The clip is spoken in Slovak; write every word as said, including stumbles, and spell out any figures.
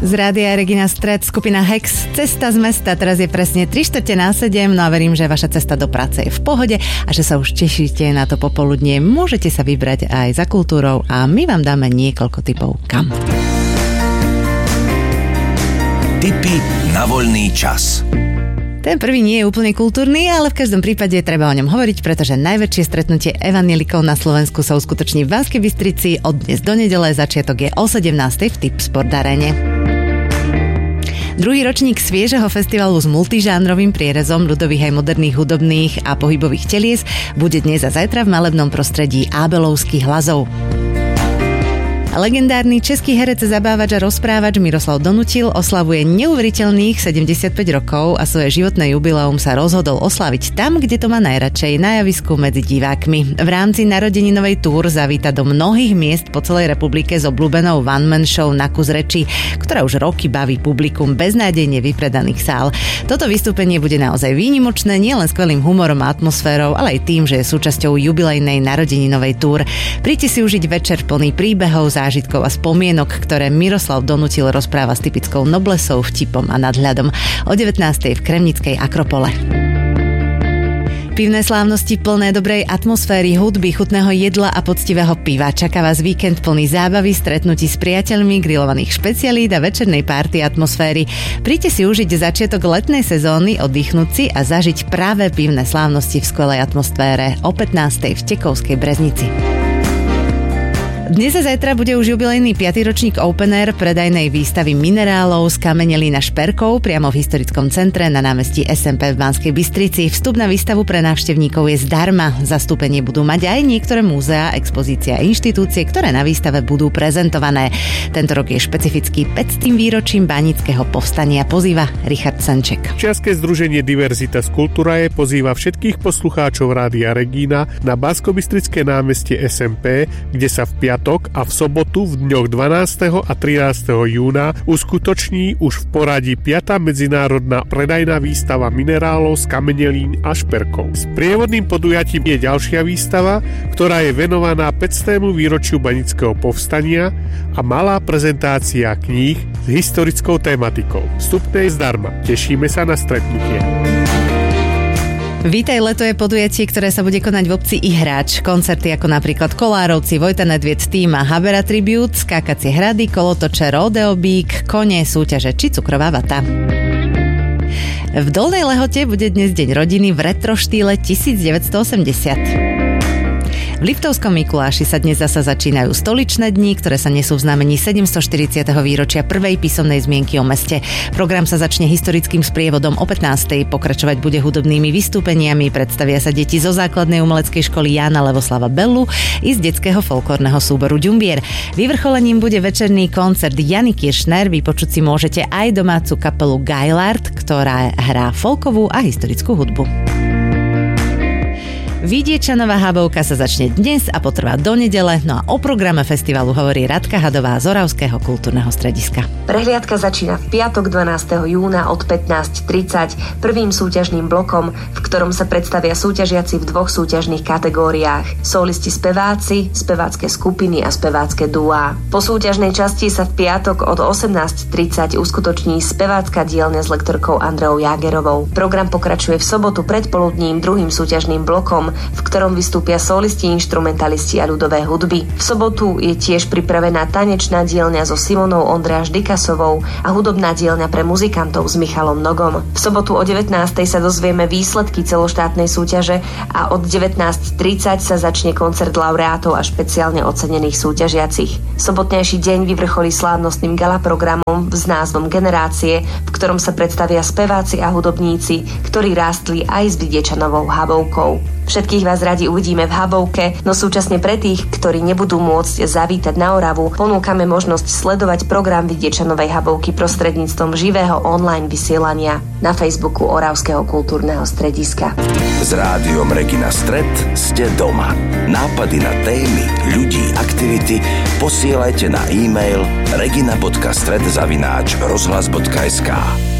Z rádia Regina Stred, skupina Hex, Cesta z mesta, teraz je presne tri štvrte na sedem, no a verím, že vaša cesta do práce je v pohode a že sa už tešíte na to popoludnie. Môžete sa vybrať aj za kultúrou a my vám dáme niekoľko tipov kam. Tipy na voľný čas. Ten prvý nie je úplne kultúrny, ale v každom prípade treba o ňom hovoriť, pretože najväčšie stretnutie evanjelikov na Slovensku sa uskutoční v Banskej Bystrici od dnes do nedele, začiatok je o sedemnástej v Tip Sport Arene. Druhý ročník sviežeho festivalu s multižánrovým prierezom ľudových aj moderných hudobných a pohybových telies bude dnes a zajtra v malebnom prostredí Ábelovských Lazov. Legendárny český herec, zabávač a rozprávač Miroslav Donutil oslavuje neuveriteľných sedemdesiatpäť rokov a svoje životné jubileum sa rozhodol oslaviť tam, kde to má najradšej, na javisku medzi divákmi. V rámci narodeninovej túr zavíta do mnohých miest po celej republike s obľúbenou one-man show Na kus reči, ktorá už roky baví publikum beznádejne vypredaných sál. Toto vystúpenie bude naozaj výnimočné, nielen skvelým humorom a atmosférou, ale aj tým, že je súčasťou jubilejnej narodeninovej túr. Príďte si užiť večer plný príbehov, zážitkov a spomienok, ktoré Miroslav Donutil rozpráva s typickou noblesou, vtipom a nadhľadom o devätnástej v Kremnickej Akropole. Pivné slávnosti plné dobrej atmosféry, hudby, chutného jedla a poctivého piva. Čaká vás víkend plný zábavy, stretnutí s priateľmi, grillovaných špecialít a večernej party atmosféry. Príďte si užiť začiatok letnej sezóny, oddychnúť si a zažiť práve pivné slávnosti v skvelej atmosfére o pätnástej v Tekovskej Breznici. Dnes a zajtra bude už jubilejný piaty ročník Open Air predajnej výstavy minerálov z kamenelína Šperkov priamo v historickom centre na námestí es em pé v Banskej Bystrici. Vstup na výstavu pre návštevníkov je zdarma. Zastúpenie budú mať aj niektoré múzeá, expozície a inštitúcie, ktoré na výstave budú prezentované. Tento rok je špecifický päťstým výročím Banického povstania, pozýva Richard Senček. Čiaske združenie Diverzitas Culturae pozýva všetkých poslucháčov Rádia Regina na Banskobystrické námestie es em pé, kde sa v piatok a v sobotu v dňoch dvanásteho a trinásteho júna uskutoční už v poradí piata medzinárodná predajná výstava minerálov z kamenelín a šperkov. S prievodným podujatím je ďalšia výstava, ktorá je venovaná päťstému výročiu Banického povstania a malá prezentácia kníh s historickou tematikou. Vstupné je zdarma. Tešíme sa na stretnutie. Vítaj, leto je podujatie, ktoré sa bude konať v obci Ihráč. Koncerty ako napríklad Kolárovci, Vojta Nedvied Team a Habera Tribute, skákacie hrady, kolotoče, rodeo bík, kone, súťaže či cukrová vata. V Dolnej Lehote bude dnes deň rodiny v retro štýle devätnásťstoosemdesiat. V Liptovskom Mikuláši sa dnes zasa začínajú stoličné dni, ktoré sa nesú v znamení sedemstoštyridsiateho výročia prvej písomnej zmienky o meste. Program sa začne historickým sprievodom o pätnástej, pokračovať bude hudobnými vystúpeniami, predstavia sa deti zo základnej umeleckej školy Jána Levoslava Bellu i z detského folklórneho súboru Ďumbier. Vyvrcholením bude večerný koncert Jany Kiršner, vypočuť si môžete aj domácu kapelu Gailard, ktorá hrá folkovú a historickú hudbu. Vidiečanová habovka sa začne dnes a potrvá do nedele, no a o programe festivalu hovorí Radka Hadová z Oravského kultúrneho strediska. Prehliadka začína v piatok dvanásteho júna od pätnásť tridsať prvým súťažným blokom, v ktorom sa predstavia súťažiaci v dvoch súťažných kategóriách: solisti speváci, spevácke skupiny a spevácke duá. Po súťažnej časti sa v piatok od osemnásť tridsať uskutoční spevácka dielňa s lektorkou Andreou Jágerovou. Program pokračuje v sobotu predpoludním druhým súťažným blokom, v ktorom vystúpia solisti, inštrumentalisti a ľudové hudby. V sobotu je tiež pripravená tanečná dielňa so Simonou Ondráš Dykasovou a hudobná dielňa pre muzikantov s Michalom Nogom. V sobotu o devätnástej sa dozvieme výsledky celoštátnej súťaže a od devätnásť tridsať sa začne koncert laureátov a špeciálne ocenených súťažiacich. Sobotnejší deň vyvrcholí slávnostným galaprogramom s názvom Generácie, v ktorom sa predstavia speváci a hudobníci, ktorí rástli aj s Vidiečanovou habovkou. Všetkých vás radi uvidíme v Habovke, no súčasne pre tých, ktorí nebudú môcť zavítať na Oravu, ponúkame možnosť sledovať program Vidiečanovej Habovky prostredníctvom živého online vysielania na Facebooku Oravského kultúrneho strediska. S rádiom Regina Stred ste doma. Nápady na témy, ľudí, aktivity posielajte na e-mail regina bodka stred zavináč rozhlas bodka es ká.